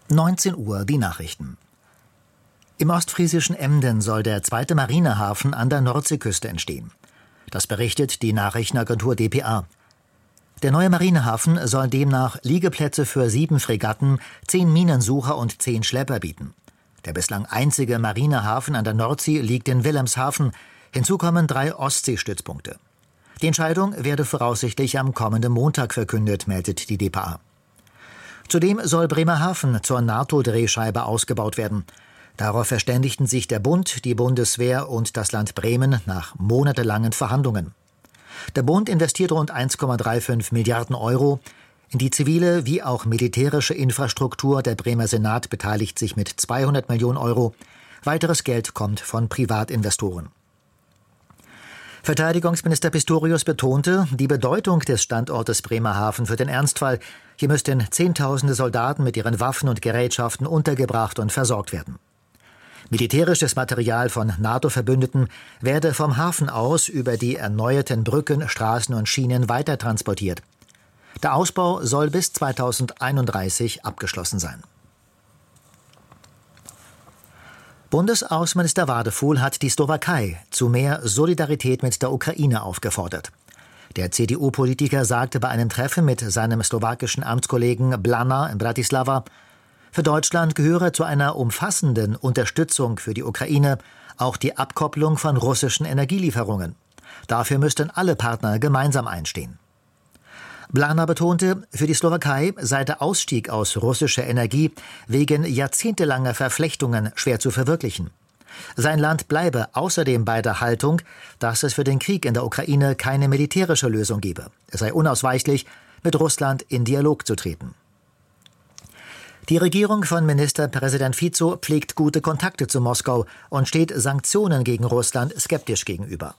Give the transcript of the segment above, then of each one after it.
19 Uhr die Nachrichten. Im ostfriesischen Emden soll der zweite Marinehafen an der Nordseeküste entstehen. Das berichtet die Nachrichtenagentur dpa. Der neue Marinehafen soll demnach Liegeplätze für 7 Fregatten, 10 Minensucher und 10 Schlepper bieten. Der bislang einzige Marinehafen an der Nordsee liegt in Wilhelmshaven. Hinzu kommen 3 Ostseestützpunkte. Die Entscheidung werde voraussichtlich am kommenden Montag verkündet, meldet die dpa. Zudem soll Bremerhaven zur NATO-Drehscheibe ausgebaut werden. Darauf verständigten sich der Bund, die Bundeswehr und das Land Bremen nach monatelangen Verhandlungen. Der Bund investiert rund 1,35 Milliarden Euro. In die zivile wie auch militärische Infrastruktur. Der Bremer Senat beteiligt sich mit 200 Millionen Euro. Weiteres Geld kommt von Privatinvestoren. Verteidigungsminister Pistorius betonte die Bedeutung des Standortes Bremerhaven für den Ernstfall. Hier müssten Zehntausende Soldaten mit ihren Waffen und Gerätschaften untergebracht und versorgt werden. Militärisches Material von NATO-Verbündeten werde vom Hafen aus über die erneuerten Brücken, Straßen und Schienen weitertransportiert. Der Ausbau soll bis 2031 abgeschlossen sein. Bundesaußenminister Wadefuhl hat die Slowakei zu mehr Solidarität mit der Ukraine aufgefordert. Der CDU-Politiker sagte bei einem Treffen mit seinem slowakischen Amtskollegen Blana in Bratislava, für Deutschland gehöre zu einer umfassenden Unterstützung für die Ukraine auch die Abkopplung von russischen Energielieferungen. Dafür müssten alle Partner gemeinsam einstehen. Blana betonte, für die Slowakei sei der Ausstieg aus russischer Energie wegen jahrzehntelanger Verflechtungen schwer zu verwirklichen. Sein Land bleibe außerdem bei der Haltung, dass es für den Krieg in der Ukraine keine militärische Lösung gebe. Es sei unausweichlich, mit Russland in Dialog zu treten. Die Regierung von Ministerpräsident Fico pflegt gute Kontakte zu Moskau und steht Sanktionen gegen Russland skeptisch gegenüber.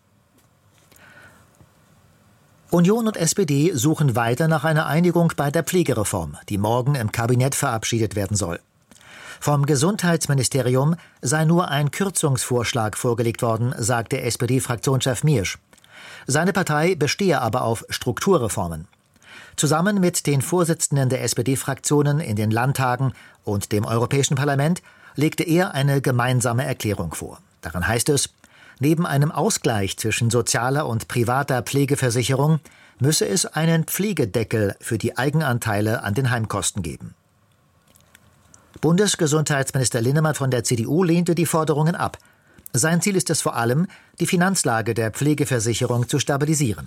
Union und SPD suchen weiter nach einer Einigung bei der Pflegereform, die morgen im Kabinett verabschiedet werden soll. Vom Gesundheitsministerium sei nur ein Kürzungsvorschlag vorgelegt worden, sagte SPD-Fraktionschef Miersch. Seine Partei bestehe aber auf Strukturreformen. Zusammen mit den Vorsitzenden der SPD-Fraktionen in den Landtagen und dem Europäischen Parlament legte er eine gemeinsame Erklärung vor. Darin heißt es, neben einem Ausgleich zwischen sozialer und privater Pflegeversicherung müsse es einen Pflegedeckel für die Eigenanteile an den Heimkosten geben. Bundesgesundheitsminister Linnemann von der CDU lehnte die Forderungen ab. Sein Ziel ist es vor allem, die Finanzlage der Pflegeversicherung zu stabilisieren.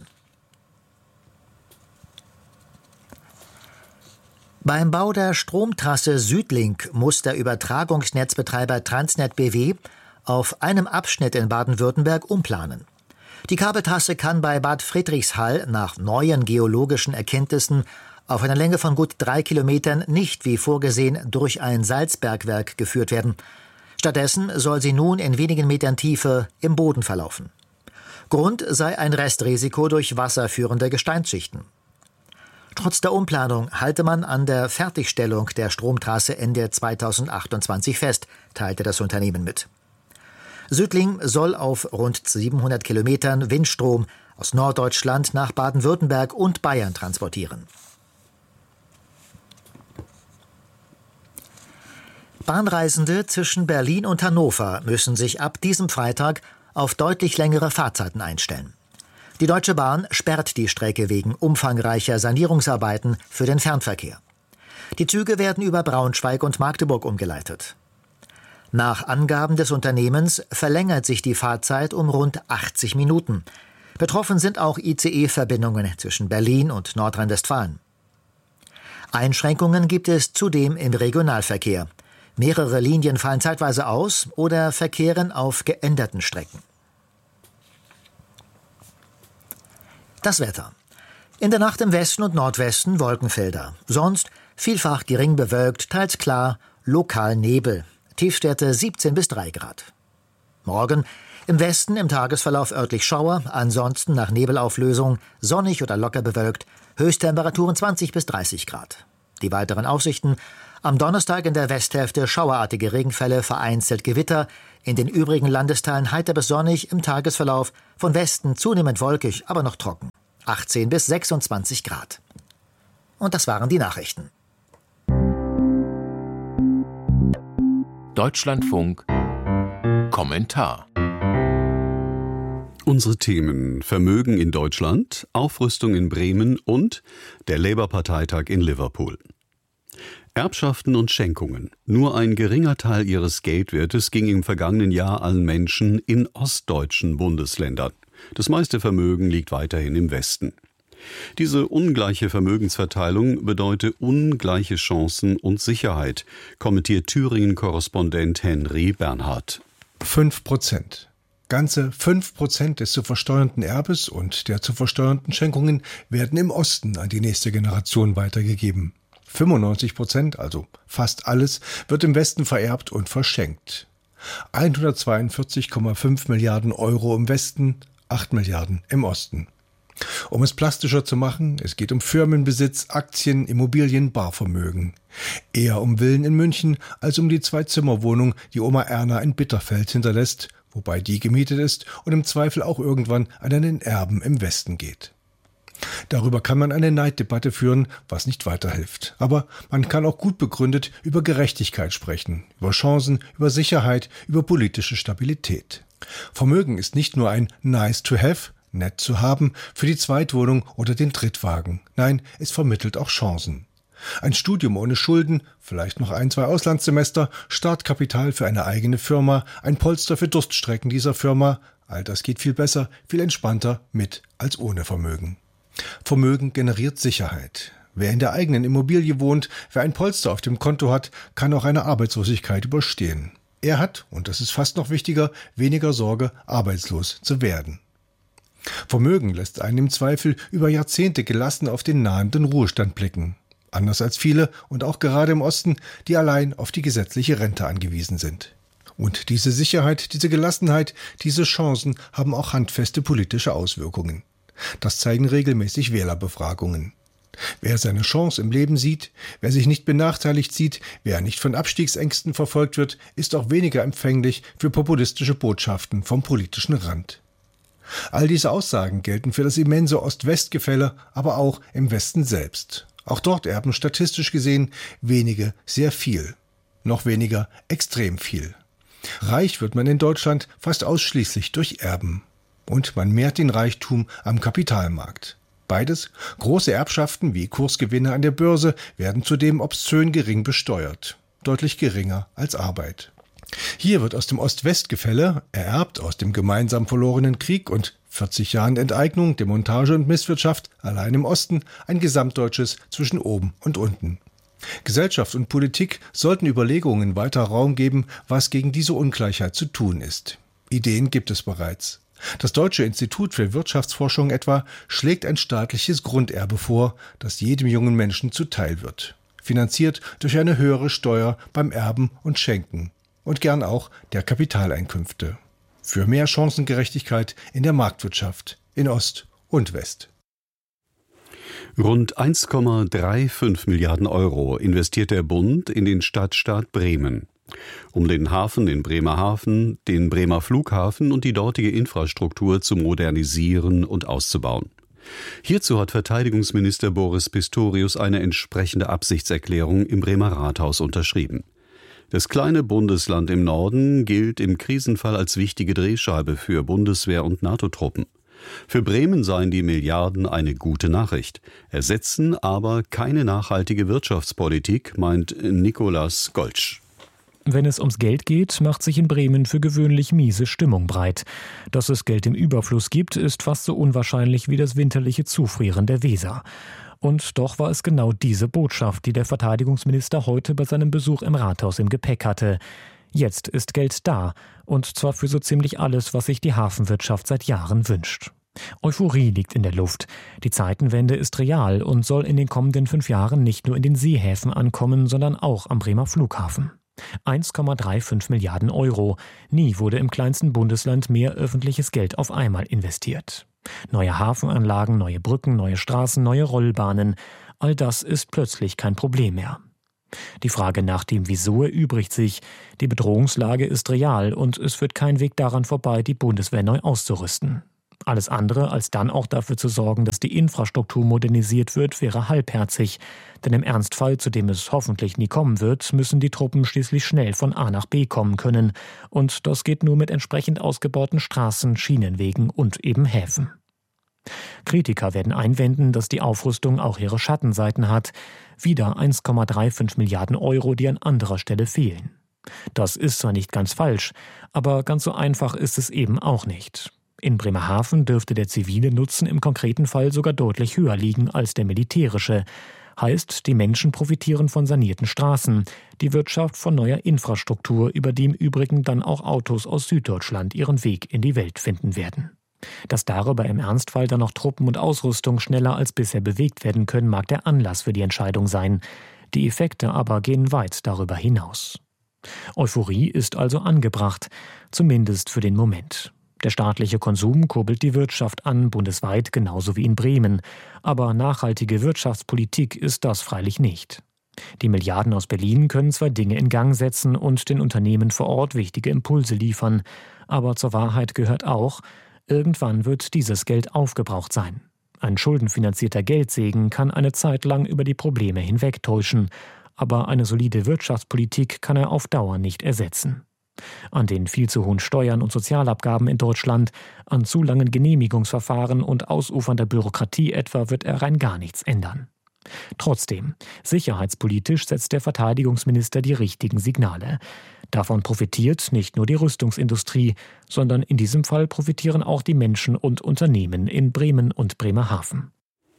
Beim Bau der Stromtrasse Südlink muss der Übertragungsnetzbetreiber Transnet BW auf einem Abschnitt in Baden-Württemberg umplanen. Die Kabeltrasse kann bei Bad Friedrichshall nach neuen geologischen Erkenntnissen auf einer Länge von gut 3 Kilometern nicht wie vorgesehen durch ein Salzbergwerk geführt werden. Stattdessen soll sie nun in wenigen Metern Tiefe im Boden verlaufen. Grund sei ein Restrisiko durch wasserführende Gesteinsschichten. Trotz der Umplanung halte man an der Fertigstellung der Stromtrasse Ende 2028 fest, teilte das Unternehmen mit. Südlink soll auf rund 700 Kilometern Windstrom aus Norddeutschland nach Baden-Württemberg und Bayern transportieren. Bahnreisende zwischen Berlin und Hannover müssen sich ab diesem Freitag auf deutlich längere Fahrzeiten einstellen. Die Deutsche Bahn sperrt die Strecke wegen umfangreicher Sanierungsarbeiten für den Fernverkehr. Die Züge werden über Braunschweig und Magdeburg umgeleitet. Nach Angaben des Unternehmens verlängert sich die Fahrzeit um rund 80 Minuten. Betroffen sind auch ICE-Verbindungen zwischen Berlin und Nordrhein-Westfalen. Einschränkungen gibt es zudem im Regionalverkehr. Mehrere Linien fallen zeitweise aus oder verkehren auf geänderten Strecken. Das Wetter. In der Nacht im Westen und Nordwesten Wolkenfelder. Sonst vielfach gering bewölkt, teils klar, lokal Nebel. Tiefstwerte 17 bis 3 Grad. Morgen im Westen im Tagesverlauf örtlich Schauer, ansonsten nach Nebelauflösung sonnig oder locker bewölkt, Höchsttemperaturen 20 bis 30 Grad. Die weiteren Aussichten: am Donnerstag in der Westhälfte schauerartige Regenfälle, vereinzelt Gewitter, in den übrigen Landesteilen heiter bis sonnig, im Tagesverlauf von Westen zunehmend wolkig, aber noch trocken. 18 bis 26 Grad. Und das waren die Nachrichten. Deutschlandfunk Kommentar. Unsere Themen: Vermögen in Deutschland, Aufrüstung in Bremen und der Labour-Parteitag in Liverpool. Erbschaften und Schenkungen. Nur ein geringer Teil ihres Geldwertes ging im vergangenen Jahr an Menschen in ostdeutschen Bundesländern. Das meiste Vermögen liegt weiterhin im Westen. Diese ungleiche Vermögensverteilung bedeutet ungleiche Chancen und Sicherheit, kommentiert Thüringen-Korrespondent Henry Bernhard. 5%. Ganze 5% des zu versteuernden Erbes und der zu versteuernden Schenkungen werden im Osten an die nächste Generation weitergegeben. 95%, also fast alles, wird im Westen vererbt und verschenkt. 142,5 Milliarden Euro im Westen, 8 Milliarden im Osten. Um es plastischer zu machen, es geht um Firmenbesitz, Aktien, Immobilien, Barvermögen. Eher um Villen in München als um die 2-Zimmer-Wohnung, die Oma Erna in Bitterfeld hinterlässt, wobei die gemietet ist und im Zweifel auch irgendwann an einen Erben im Westen geht. Darüber kann man eine Neiddebatte führen, was nicht weiterhilft. Aber man kann auch gut begründet über Gerechtigkeit sprechen, über Chancen, über Sicherheit, über politische Stabilität. Vermögen ist nicht nur ein nice to have, nett zu haben, für die Zweitwohnung oder den Drittwagen. Nein, es vermittelt auch Chancen. Ein Studium ohne Schulden, vielleicht noch 1-2 Auslandssemester, Startkapital für eine eigene Firma, ein Polster für Durststrecken dieser Firma, all das geht viel besser, viel entspannter mit als ohne Vermögen. Vermögen generiert Sicherheit. Wer in der eigenen Immobilie wohnt, wer ein Polster auf dem Konto hat, kann auch eine Arbeitslosigkeit überstehen. Er hat, und das ist fast noch wichtiger, weniger Sorge, arbeitslos zu werden. Vermögen lässt einen im Zweifel über Jahrzehnte gelassen auf den nahenden Ruhestand blicken. Anders als viele und auch gerade im Osten, die allein auf die gesetzliche Rente angewiesen sind. Und diese Sicherheit, diese Gelassenheit, diese Chancen haben auch handfeste politische Auswirkungen. Das zeigen regelmäßig Wählerbefragungen. Wer seine Chance im Leben sieht, wer sich nicht benachteiligt sieht, wer nicht von Abstiegsängsten verfolgt wird, ist auch weniger empfänglich für populistische Botschaften vom politischen Rand. All diese Aussagen gelten für das immense Ost-West-Gefälle, aber auch im Westen selbst. Auch dort erben statistisch gesehen wenige sehr viel, noch weniger extrem viel. Reich wird man in Deutschland fast ausschließlich durch Erben. Und man mehrt den Reichtum am Kapitalmarkt. Beides, große Erbschaften wie Kursgewinne an der Börse, werden zudem obszön gering besteuert. Deutlich geringer als Arbeit. Hier wird aus dem Ost-West-Gefälle, ererbt aus dem gemeinsam verlorenen Krieg und 40 Jahren Enteignung, Demontage und Misswirtschaft, allein im Osten, ein gesamtdeutsches zwischen oben und unten. Gesellschaft und Politik sollten Überlegungen weiter Raum geben, was gegen diese Ungleichheit zu tun ist. Ideen gibt es bereits. Das Deutsche Institut für Wirtschaftsforschung etwa schlägt ein staatliches Grunderbe vor, das jedem jungen Menschen zuteil wird. Finanziert durch eine höhere Steuer beim Erben und Schenken. Und gern auch der Kapitaleinkünfte. Für mehr Chancengerechtigkeit in der Marktwirtschaft in Ost und West. Rund 1,35 Milliarden Euro investiert der Bund in den Stadtstaat Bremen. Um den Hafen in Bremerhaven, den Bremer Flughafen und die dortige Infrastruktur zu modernisieren und auszubauen. Hierzu hat Verteidigungsminister Boris Pistorius eine entsprechende Absichtserklärung im Bremer Rathaus unterschrieben. Das kleine Bundesland im Norden gilt im Krisenfall als wichtige Drehscheibe für Bundeswehr und NATO-Truppen. Für Bremen seien die Milliarden eine gute Nachricht, ersetzen aber keine nachhaltige Wirtschaftspolitik, meint Nikolaus Goltsch. Wenn es ums Geld geht, macht sich in Bremen für gewöhnlich miese Stimmung breit. Dass es Geld im Überfluss gibt, ist fast so unwahrscheinlich wie das winterliche Zufrieren der Weser. Und doch war es genau diese Botschaft, die der Verteidigungsminister heute bei seinem Besuch im Rathaus im Gepäck hatte. Jetzt ist Geld da, und zwar für so ziemlich alles, was sich die Hafenwirtschaft seit Jahren wünscht. Euphorie liegt in der Luft. Die Zeitenwende ist real und soll in den kommenden 5 Jahren nicht nur in den Seehäfen ankommen, sondern auch am Bremer Flughafen. 1,35 Milliarden Euro. Nie wurde im kleinsten Bundesland mehr öffentliches Geld auf einmal investiert. Neue Hafenanlagen, neue Brücken, neue Straßen, neue Rollbahnen. All das ist plötzlich kein Problem mehr. Die Frage nach dem Wieso erübrigt sich. Die Bedrohungslage ist real und es führt kein Weg daran vorbei, die Bundeswehr neu auszurüsten. Alles andere, als dann auch dafür zu sorgen, dass die Infrastruktur modernisiert wird, wäre halbherzig. Denn im Ernstfall, zu dem es hoffentlich nie kommen wird, müssen die Truppen schließlich schnell von A nach B kommen können. Und das geht nur mit entsprechend ausgebauten Straßen, Schienenwegen und eben Häfen. Kritiker werden einwenden, dass die Aufrüstung auch ihre Schattenseiten hat. Wieder 1,35 Milliarden Euro, die an anderer Stelle fehlen. Das ist zwar nicht ganz falsch, aber ganz so einfach ist es eben auch nicht. In Bremerhaven dürfte der zivile Nutzen im konkreten Fall sogar deutlich höher liegen als der militärische. Heißt, die Menschen profitieren von sanierten Straßen, die Wirtschaft von neuer Infrastruktur, über die im Übrigen dann auch Autos aus Süddeutschland ihren Weg in die Welt finden werden. Dass darüber im Ernstfall dann noch Truppen und Ausrüstung schneller als bisher bewegt werden können, mag der Anlass für die Entscheidung sein. Die Effekte aber gehen weit darüber hinaus. Euphorie ist also angebracht, zumindest für den Moment. Der staatliche Konsum kurbelt die Wirtschaft an, bundesweit genauso wie in Bremen. Aber nachhaltige Wirtschaftspolitik ist das freilich nicht. Die Milliarden aus Berlin können zwar Dinge in Gang setzen und den Unternehmen vor Ort wichtige Impulse liefern. Aber zur Wahrheit gehört auch, irgendwann wird dieses Geld aufgebraucht sein. Ein schuldenfinanzierter Geldsegen kann eine Zeit lang über die Probleme hinwegtäuschen. Aber eine solide Wirtschaftspolitik kann er auf Dauer nicht ersetzen. An den viel zu hohen Steuern und Sozialabgaben in Deutschland, an zu langen Genehmigungsverfahren und ausufernder Bürokratie etwa wird er rein gar nichts ändern. Trotzdem, sicherheitspolitisch setzt der Verteidigungsminister die richtigen Signale. Davon profitiert nicht nur die Rüstungsindustrie, sondern in diesem Fall profitieren auch die Menschen und Unternehmen in Bremen und Bremerhaven.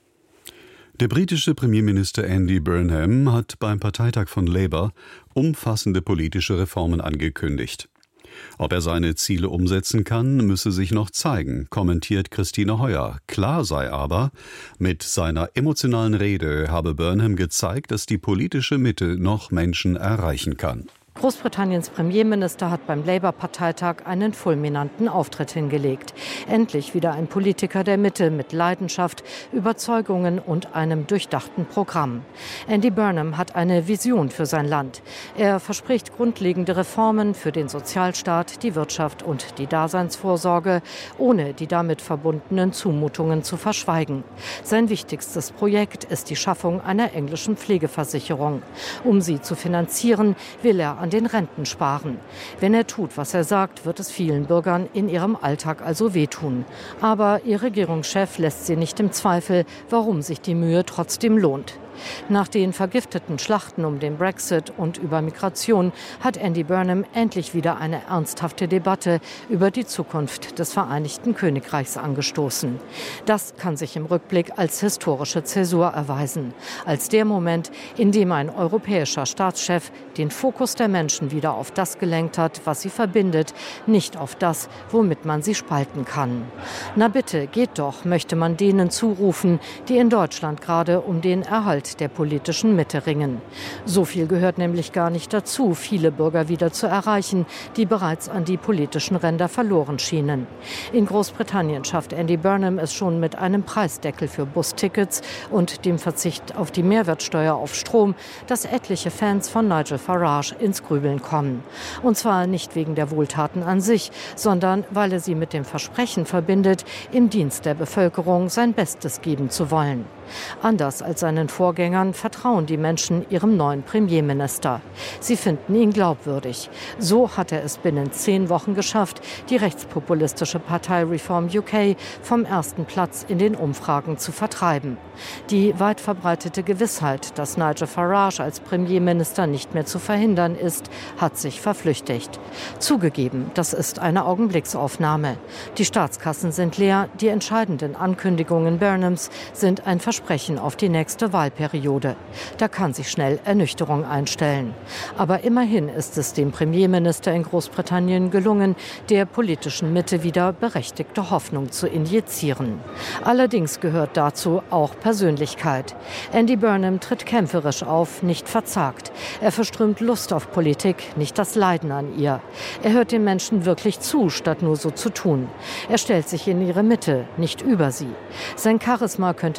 Der britische Premierminister Andy Burnham hat beim Parteitag von Labour umfassende politische Reformen angekündigt. Ob er seine Ziele umsetzen kann, müsse sich noch zeigen, kommentiert Christine Heuer. Klar sei aber, mit seiner emotionalen Rede habe Burnham gezeigt, dass die politische Mitte noch Menschen erreichen kann. Großbritanniens Premierminister hat beim Labour-Parteitag einen fulminanten Auftritt hingelegt. Endlich wieder ein Politiker der Mitte mit Leidenschaft, Überzeugungen und einem durchdachten Programm. Andy Burnham hat eine Vision für sein Land. Er verspricht grundlegende Reformen für den Sozialstaat, die Wirtschaft und die Daseinsvorsorge, ohne die damit verbundenen Zumutungen zu verschweigen. Sein wichtigstes Projekt ist die Schaffung einer englischen Pflegeversicherung. Um sie zu finanzieren, will er an den Renten sparen. Wenn er tut, was er sagt, wird es vielen Bürgern in ihrem Alltag also wehtun. Aber ihr Regierungschef lässt sie nicht im Zweifel, warum sich die Mühe trotzdem lohnt. Nach den vergifteten Schlachten um den Brexit und über Migration hat Andy Burnham endlich wieder eine ernsthafte Debatte über die Zukunft des Vereinigten Königreichs angestoßen. Das kann sich im Rückblick als historische Zäsur erweisen. Als der Moment, in dem ein europäischer Staatschef den Fokus der Menschen wieder auf das gelenkt hat, was sie verbindet, nicht auf das, womit man sie spalten kann. Na bitte, geht doch, möchte man denen zurufen, die in Deutschland gerade um den Erhalt der politischen Mitte ringen. So viel gehört nämlich gar nicht dazu, viele Bürger wieder zu erreichen, die bereits an die politischen Ränder verloren schienen. In Großbritannien schafft Andy Burnham es schon mit einem Preisdeckel für Bustickets und dem Verzicht auf die Mehrwertsteuer auf Strom, dass etliche Fans von Nigel Farage ins Grübeln kommen. Und zwar nicht wegen der Wohltaten an sich, sondern weil er sie mit dem Versprechen verbindet, im Dienst der Bevölkerung sein Bestes geben zu wollen. Anders als seinen Vorgängern vertrauen die Menschen ihrem neuen Premierminister. Sie finden ihn glaubwürdig. So hat er es binnen 10 Wochen geschafft, die rechtspopulistische Partei Reform UK vom ersten Platz in den Umfragen zu vertreiben. Die weit verbreitete Gewissheit, dass Nigel Farage als Premierminister nicht mehr zu verhindern ist, hat sich verflüchtigt. Zugegeben, das ist eine Augenblicksaufnahme. Die Staatskassen sind leer, die entscheidenden Ankündigungen Burnhams sind ein Versprechen auf die nächste Wahlperiode. Da kann sich schnell Ernüchterung einstellen. Aber immerhin ist es dem Premierminister in Großbritannien gelungen, der politischen Mitte wieder berechtigte Hoffnung zu injizieren. Allerdings gehört dazu auch Persönlichkeit. Andy Burnham tritt kämpferisch auf, nicht verzagt. Er verströmt Lust auf Politik, nicht das Leiden an ihr. Er hört den Menschen wirklich zu, statt nur so zu tun. Er stellt sich in ihre Mitte, nicht über sie. Sein Charisma könnte nicht weiter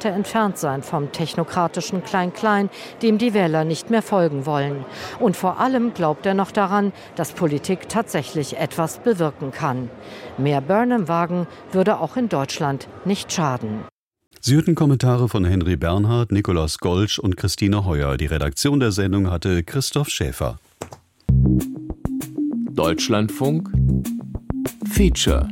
Kilometer entfernt sein vom technokratischen Klein-Klein, dem die Wähler nicht mehr folgen wollen. Und vor allem glaubt er noch daran, dass Politik tatsächlich etwas bewirken kann. Mehr Burnham-Wagen würde auch in Deutschland nicht schaden. Sie hörten Kommentare von Henry Bernhard, Nikolaus Golsch und Christine Heuer. Die Redaktion der Sendung hatte Christoph Schäfer. Deutschlandfunk Feature.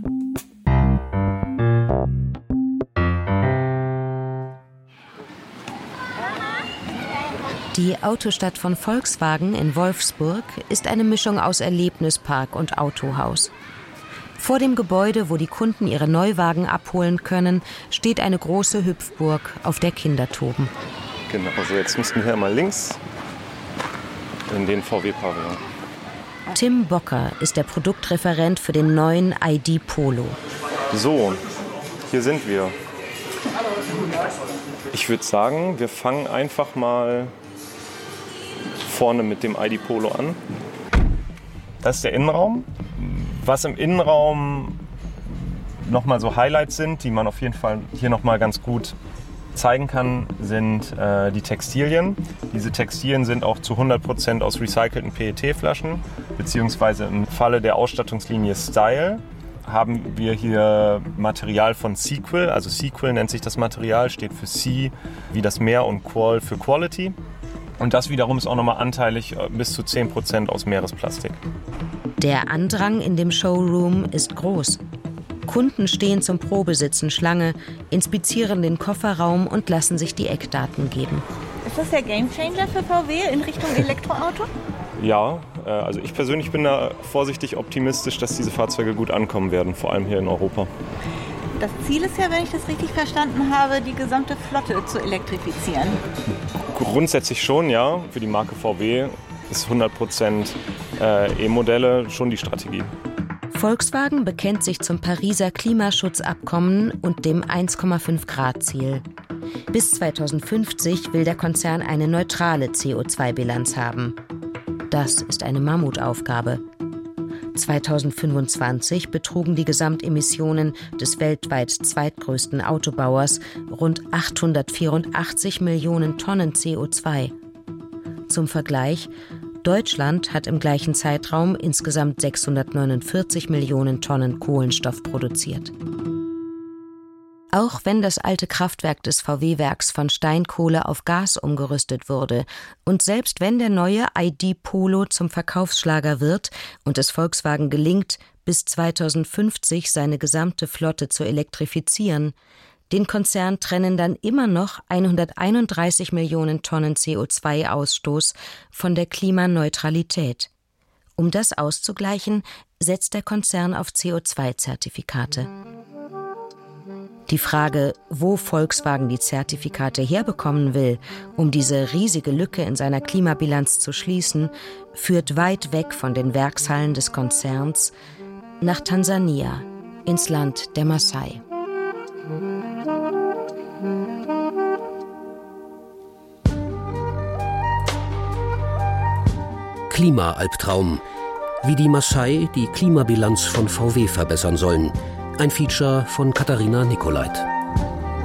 Die Autostadt von Volkswagen in Wolfsburg ist eine Mischung aus Erlebnispark und Autohaus. Vor dem Gebäude, wo die Kunden ihre Neuwagen abholen können, steht eine große Hüpfburg, auf der Kinder toben. Genau, also jetzt müssen wir hier mal links in den VW-Pavillon. Tim Bocker ist der Produktreferent für den neuen ID Polo. So, hier sind wir. Ich würde sagen, wir fangen einfach mal vorne mit dem ID Polo an. Das ist der Innenraum. Was im Innenraum nochmal so Highlights sind, die man auf jeden Fall hier nochmal ganz gut zeigen kann, sind die Textilien. Diese Textilien sind auch zu 100% aus recycelten PET-Flaschen, beziehungsweise im Falle der Ausstattungslinie Style haben wir hier Material von Sequel. Also Sequel nennt sich das Material, steht für Sea wie das Meer und Qual für Quality. Und das wiederum ist auch nochmal anteilig bis zu 10% aus Meeresplastik. Der Andrang in dem Showroom ist groß. Kunden stehen zum Probesitzen Schlange, inspizieren den Kofferraum und lassen sich die Eckdaten geben. Ist das der Gamechanger für VW in Richtung Elektroauto? Ja, also ich persönlich bin da vorsichtig optimistisch, dass diese Fahrzeuge gut ankommen werden, vor allem hier in Europa. Das Ziel ist ja, wenn ich das richtig verstanden habe, die gesamte Flotte zu elektrifizieren. Grundsätzlich schon, ja. Für die Marke VW ist 100% E-Modelle schon die Strategie. Volkswagen bekennt sich zum Pariser Klimaschutzabkommen und dem 1,5-Grad-Ziel. Bis 2050 will der Konzern eine neutrale CO2-Bilanz haben. Das ist eine Mammutaufgabe. 2025 betrugen die Gesamtemissionen des weltweit zweitgrößten Autobauers rund 884 Millionen Tonnen CO2. Zum Vergleich: Deutschland hat im gleichen Zeitraum insgesamt 649 Millionen Tonnen Kohlenstoff produziert. Auch wenn das alte Kraftwerk des VW-Werks von Steinkohle auf Gas umgerüstet wurde und selbst wenn der neue ID Polo zum Verkaufsschlager wird und es Volkswagen gelingt, bis 2050 seine gesamte Flotte zu elektrifizieren, den Konzern trennen dann immer noch 131 Millionen Tonnen CO2-Ausstoß von der Klimaneutralität. Um das auszugleichen, setzt der Konzern auf CO2-Zertifikate. Die Frage, wo Volkswagen die Zertifikate herbekommen will, um diese riesige Lücke in seiner Klimabilanz zu schließen, führt weit weg von den Werkshallen des Konzerns nach Tansania, ins Land der Maasai. Klima-Albtraum. Wie die Maasai die Klimabilanz von VW verbessern sollen. Ein Feature von Katharina Nicolait.